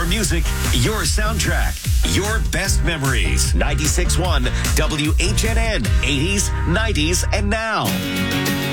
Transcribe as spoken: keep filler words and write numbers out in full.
music, your soundtrack, your best memories. ninety-six point one W H N N, eighties, nineties, and now.